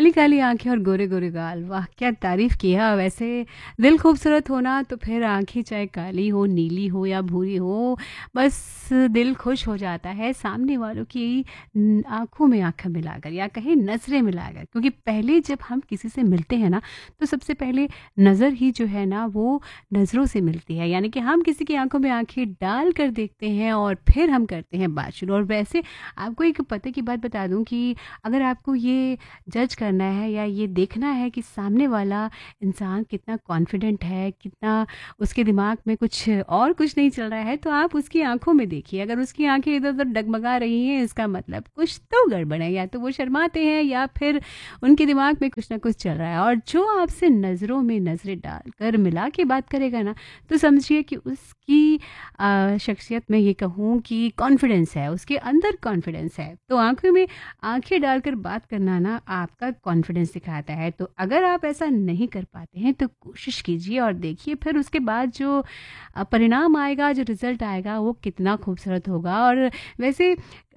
काली काली आंखें और गोरे गोरे गाल, वाह क्या तारीफ किया। वैसे दिल खूबसूरत होना तो फिर आंखें चाहे काली हो, नीली हो या भूरी हो, बस दिल खुश हो जाता है सामने वालों की आंखों में आंखें मिलाकर या कहीं नजरें मिलाकर। क्योंकि पहले जब हम किसी से मिलते हैं ना, तो सबसे पहले नज़र ही जो है ना वो नज़रों से मिलती है, यानी कि हम किसी की आंखों में आंखें डाल कर देखते हैं और फिर हम करते हैं बात शुरू। और वैसे आपको एक पते की बात बता दूं कि अगर आपको ये जज करना है या ये देखना है कि सामने वाला इंसान कितना कॉन्फिडेंट है, कितना उसके दिमाग में कुछ और कुछ नहीं चल रहा है, तो आप उसकी आंखों में देखिए। अगर उसकी आंखें इधर उधर डगमगा रही हैं, इसका मतलब कुछ तो गड़बड़ है, या तो वो शर्माते हैं या फिर उनके दिमाग में कुछ ना कुछ चल रहा है। और जो आपसे नज़रों में नज़रें डालकर मिला के बात करेगा ना, तो समझिए कि उसकी शख्सियत में ये कहूँ कि कॉन्फिडेंस है, उसके अंदर कॉन्फिडेंस है। तो आंखों में आंखें डालकर बात करना ना आपका कॉन्फिडेंस दिखाता है। तो अगर आप ऐसा नहीं कर पाते हैं तो कोशिश कीजिए और देखिए, फिर उसके बाद जो परिणाम आएगा, जो रिजल्ट आएगा, वो कितना खूबसूरत होगा। और वैसे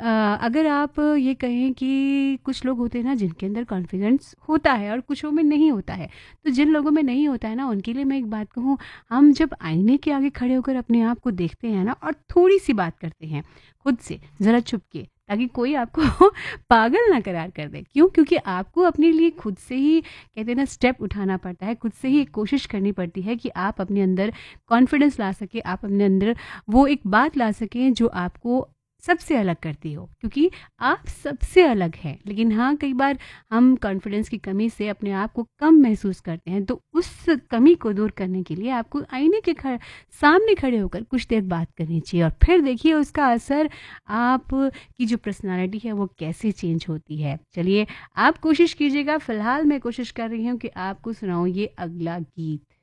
अगर आप ये कहें कि कुछ लोग होते हैं ना जिनके अंदर कॉन्फिडेंस होता है और कुछों में नहीं होता है, तो जिन लोगों में नहीं होता है ना, उनके लिए मैं एक बात कहूँ, हम जब आईने के आगे खड़े होकर अपने आप को देखते हैं ना और थोड़ी सी बात करते हैं खुद से ज़रा छुप के, ताकि कोई आपको पागल ना करार कर दे। क्यों? क्योंकि आपको अपने लिए खुद से ही कहते हैं ना स्टेप उठाना पड़ता है, खुद से ही एक कोशिश करनी पड़ती है कि आप अपने अंदर कॉन्फिडेंस ला सके, आप अपने अंदर वो एक बात ला सकें जो आपको सबसे अलग करती हो, क्योंकि आप सबसे अलग हैं। लेकिन हाँ, कई बार हम कॉन्फिडेंस की कमी से अपने आप को कम महसूस करते हैं, तो उस कमी को दूर करने के लिए आपको आईने के सामने खड़े होकर कुछ देर बात करनी चाहिए और फिर देखिए उसका असर आप की जो पर्सनालिटी है वो कैसे चेंज होती है। चलिए, आप कोशिश कीजिएगा। फिलहाल मैं कोशिश कर रही हूँ कि आपको सुनाऊँ ये अगला गीत।